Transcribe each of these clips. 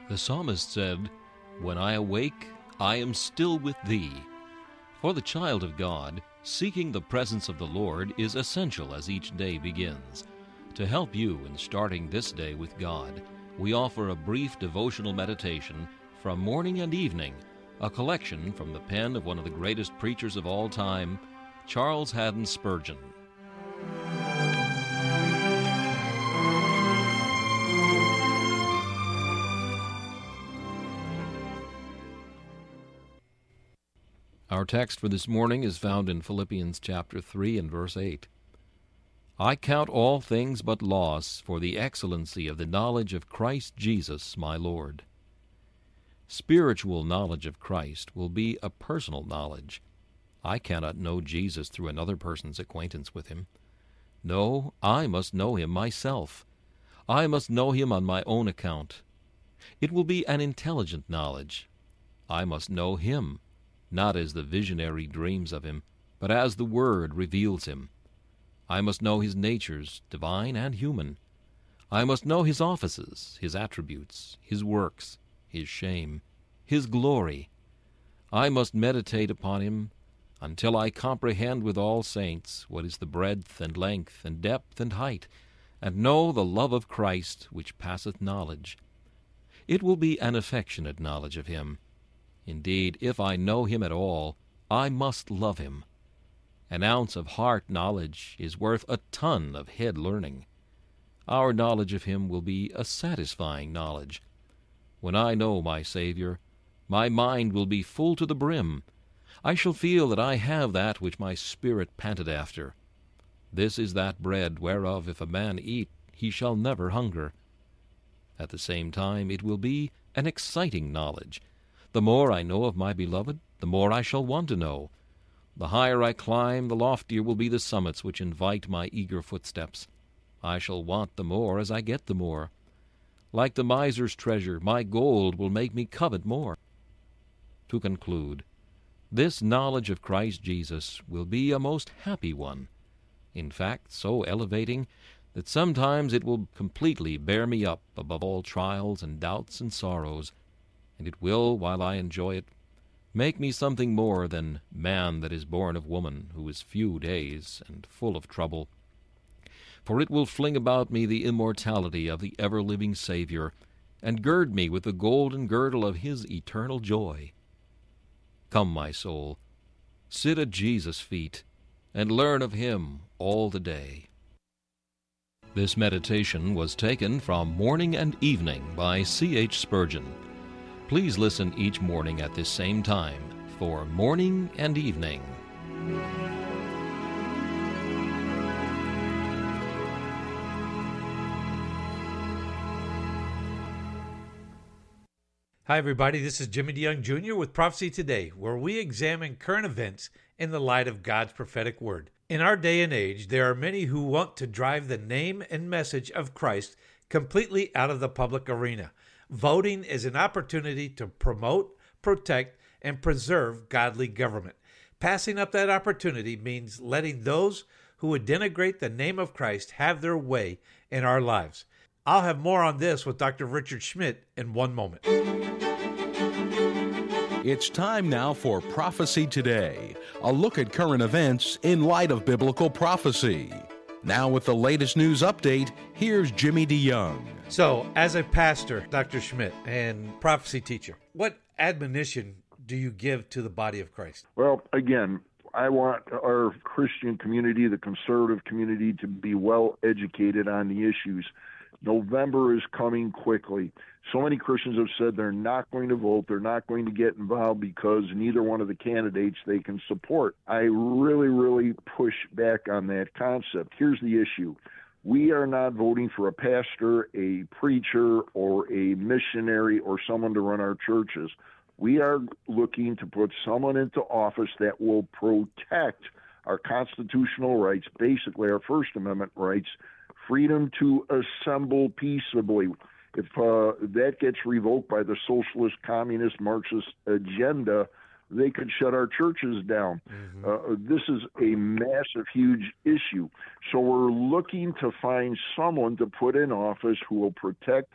The psalmist said, "When I awake, I am still with thee." For the child of God, seeking the presence of the Lord is essential as each day begins. To help you in starting this day with God, we offer a brief devotional meditation from Morning and Evening, a collection from the pen of one of the greatest preachers of all time, Charles Haddon Spurgeon. Our text for this morning is found in Philippians chapter 3 and verse 8. I count all things but loss for the excellency of the knowledge of Christ Jesus my Lord. Spiritual knowledge of Christ will be a personal knowledge. I cannot know Jesus through another person's acquaintance with him. No, I must know him myself. I must know him on my own account. It will be an intelligent knowledge. I must know him, not as the visionary dreams of him, but as the Word reveals him. I must know his natures, divine and human. I must know his offices, his attributes, his works, his shame, his glory. I must meditate upon him until I comprehend with all saints what is the breadth and length and depth and height, and know the love of Christ which passeth knowledge. It will be an affectionate knowledge of him. Indeed, if I know him at all, I must love him. An ounce of heart knowledge is worth a ton of head learning. Our knowledge of him will be a satisfying knowledge. When I know my Savior, my mind will be full to the brim. I shall feel that I have that which my spirit panted after. This is that bread whereof if a man eat, he shall never hunger. At the same time, it will be an exciting knowledge. The more I know of my beloved, the more I shall want to know. The higher I climb, the loftier will be the summits which invite my eager footsteps. I shall want the more as I get the more. Like the miser's treasure, my gold will make me covet more. To conclude, this knowledge of Christ Jesus will be a most happy one. In fact, so elevating that sometimes it will completely bear me up above all trials and doubts and sorrows, and it will, while I enjoy it, make me something more than man that is born of woman, who is few days and full of trouble. For it will fling about me the immortality of the ever-living Savior, and gird me with the golden girdle of his eternal joy. Come, my soul, sit at Jesus' feet, and learn of him all the day. This meditation was taken from Morning and Evening by C.H. Spurgeon. Please listen each morning at this same time for Morning and Evening. Hi, everybody. This is Jimmy DeYoung Jr. with Prophecy Today, where we examine current events in the light of God's prophetic word. In our day and age, there are many who want to drive the name and message of Christ completely out of the public arena. Voting is an opportunity to promote, protect, and preserve godly government. Passing up that opportunity means letting those who would denigrate the name of Christ have their way in our lives. I'll have more on this with Dr. Richard Schmidt in one moment. It's time now for Prophecy Today, a look at current events in light of biblical prophecy. Now with the latest news update, here's Jimmy DeYoung. So, as a pastor, Dr. Schmidt, and prophecy teacher, what admonition do you give to the body of Christ? Well, again, I want our Christian community, the conservative community, to be well educated on the issues. November is coming quickly. So many Christians have said they're not going to vote, they're not going to get involved because neither one of the candidates they can support. I really push back on that concept. Here's the issue. We are not voting for a pastor, a preacher, or a missionary, or someone to run our churches. We are looking to put someone into office that will protect our constitutional rights, basically our First Amendment rights, freedom to assemble peaceably. If that gets revoked by the socialist, communist, Marxist agenda, they could shut our churches down. This is a massive, huge issue. So we're looking to find someone to put in office who will protect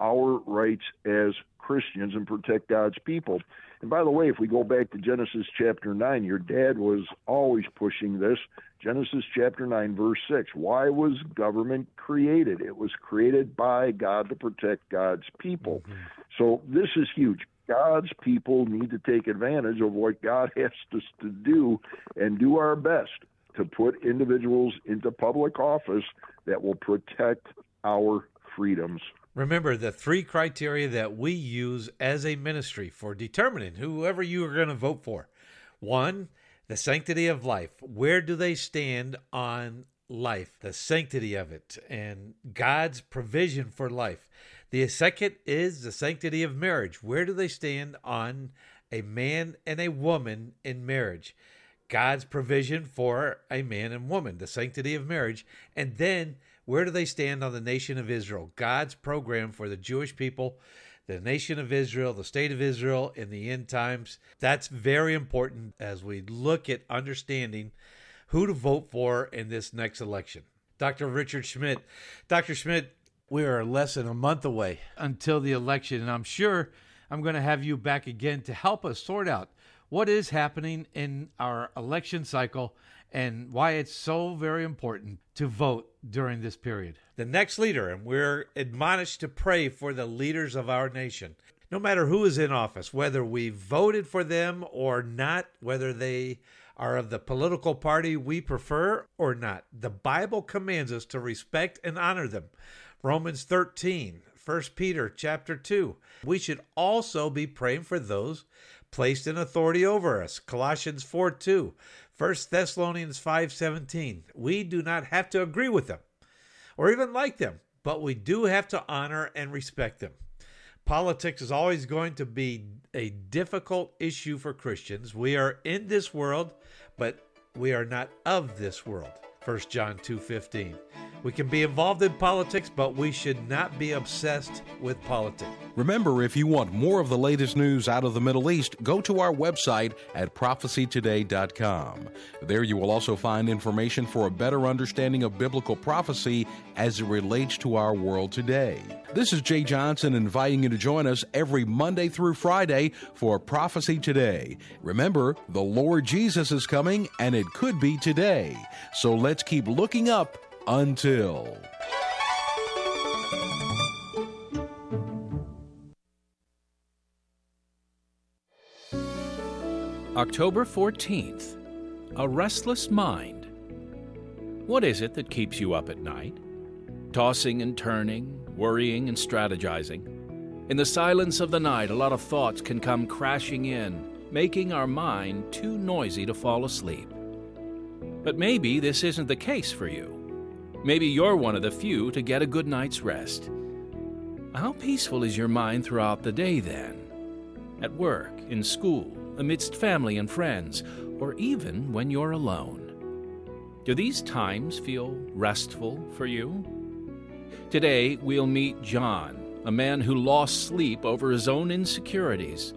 our rights as Christians and protect God's people. And by the way, if we go back to Genesis chapter 9, your dad was always pushing this. Genesis chapter 9, verse 6. Why was government created? It was created by God to protect God's people. Mm-hmm. So this is huge. God's people need to take advantage of what God asks us to do and do our best to put individuals into public office that will protect our freedoms. Remember the three criteria that we use as a ministry for determining whoever you are going to vote for. One, the sanctity of life. Where do they stand on life? The sanctity of it and God's provision for life. The second is the sanctity of marriage. Where do they stand on a man and a woman in marriage? God's provision for a man and woman, the sanctity of marriage. And then where do they stand on the nation of Israel? God's program for the Jewish people, the nation of Israel, the state of Israel in the end times. That's very important as we look at understanding who to vote for in this next election. Dr. Richard Schmidt. Dr. Schmidt, we are less than a month away until the election, and I'm sure I'm going to have you back again to help us sort out what is happening in our election cycle and why it's so very important to vote during this period. The next leader, and we're admonished to pray for the leaders of our nation. No matter who is in office, whether we voted for them or not, whether they are of the political party we prefer or not, the Bible commands us to respect and honor them. Romans 13, 1 Peter chapter 2. We should also be praying for those placed in authority over us. Colossians 4:2, 1 Thessalonians 5:17. We do not have to agree with them or even like them, but we do have to honor and respect them. Politics is always going to be a difficult issue for Christians. We are in this world, but we are not of this world. 1 John 2:15. We can be involved in politics, but we should not be obsessed with politics. Remember, if you want more of the latest news out of the Middle East, go to our website at prophecytoday.com. There you will also find information for a better understanding of biblical prophecy as it relates to our world today. This is Jay Johnson inviting you to join us every Monday through Friday for Prophecy Today. Remember, the Lord Jesus is coming, and it could be today. So let's keep looking up until... October 14th, a restless mind. What is it that keeps you up at night? Tossing and turning, worrying and strategizing. In the silence of the night, a lot of thoughts can come crashing in, making our mind too noisy to fall asleep. But maybe this isn't the case for you. Maybe you're one of the few to get a good night's rest. How peaceful is your mind throughout the day then? At work, in school, amidst family and friends, or even when you're alone. Do these times feel restful for you? Today, we'll meet John, a man who lost sleep over his own insecurities.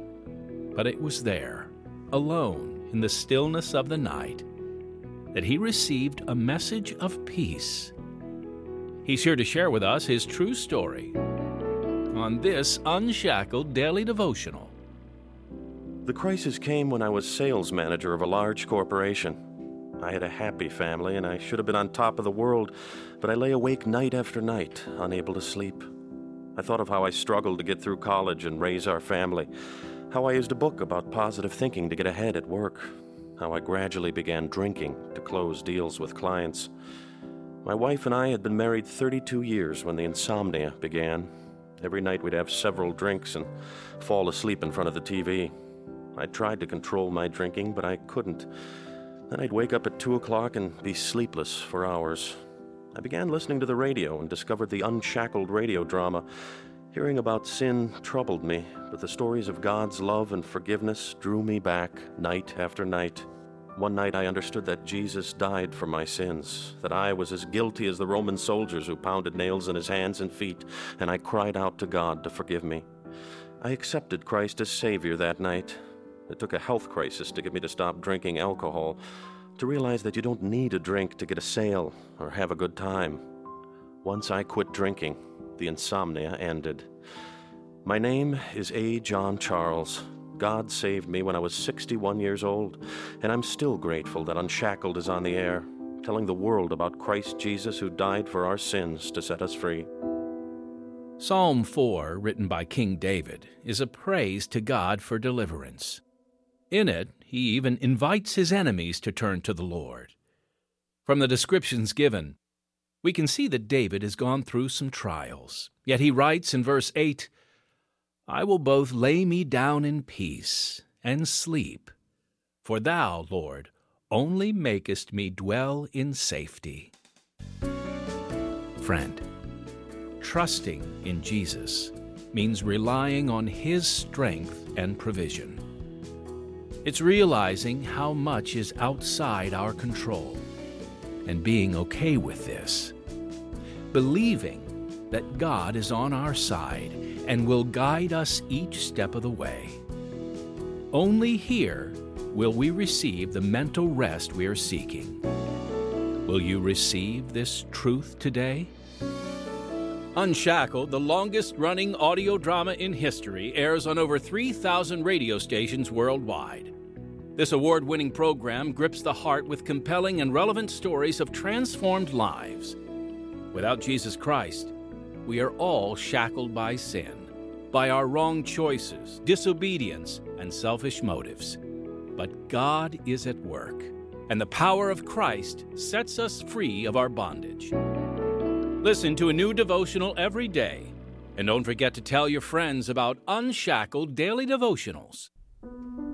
But it was there, alone in the stillness of the night, that he received a message of peace. He's here to share with us his true story on this Unshackled Daily Devotional. The crisis came when I was sales manager of a large corporation. I had a happy family and I should have been on top of the world, but I lay awake night after night, unable to sleep. I thought of how I struggled to get through college and raise our family, how I used a book about positive thinking to get ahead at work, how I gradually began drinking to close deals with clients. My wife and I had been married 32 years when the insomnia began. Every night we'd have several drinks and fall asleep in front of the TV. I tried to control my drinking, but I couldn't. Then I'd wake up at 2 o'clock and be sleepless for hours. I began listening to the radio and discovered the Unshackled radio drama. Hearing about sin troubled me, but the stories of God's love and forgiveness drew me back night after night. One night I understood that Jesus died for my sins, that I was as guilty as the Roman soldiers who pounded nails in his hands and feet, and I cried out to God to forgive me. I accepted Christ as Savior that night. It took a health crisis to get me to stop drinking alcohol, to realize that you don't need a drink to get a sale or have a good time. Once I quit drinking, the insomnia ended. My name is A. John Charles. God saved me when I was 61 years old, and I'm still grateful that Unshackled is on the air, telling the world about Christ Jesus who died for our sins to set us free. Psalm 4, written by King David, is a praise to God for deliverance. In it, he even invites his enemies to turn to the Lord. From the descriptions given, we can see that David has gone through some trials. Yet he writes in verse 8, "I will both lay me down in peace and sleep, for thou, Lord, only makest me dwell in safety." Friend, trusting in Jesus means relying on his strength and provision. It's realizing how much is outside our control and being okay with this. Believing that God is on our side and will guide us each step of the way. Only here will we receive the mental rest we are seeking. Will you receive this truth today? Unshackled, the longest-running audio drama in history, airs on over 3,000 radio stations worldwide. This award-winning program grips the heart with compelling and relevant stories of transformed lives. Without Jesus Christ, we are all shackled by sin, by our wrong choices, disobedience, and selfish motives. But God is at work, and the power of Christ sets us free of our bondage. Listen to a new devotional every day, and don't forget to tell your friends about Unshackled Daily Devotionals.